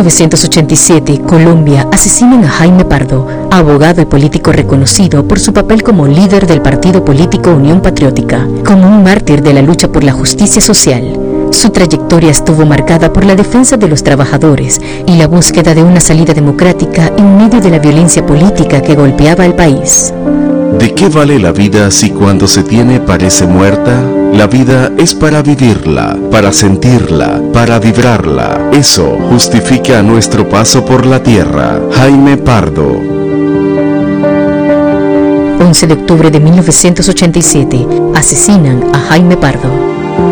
1987, Colombia, asesinan a Jaime Pardo, abogado y político reconocido por su papel como líder del partido político Unión Patriótica, como un mártir de la lucha por la justicia social. Su trayectoria estuvo marcada por la defensa de los trabajadores y la búsqueda de una salida democrática en medio de la violencia política que golpeaba al país. ¿De qué vale la vida si cuando se tiene parece muerta? La vida es para vivirla, para sentirla, para vibrarla. Eso justifica nuestro paso por la tierra. Jaime Pardo. 11 de octubre de 1987, asesinan a Jaime Pardo.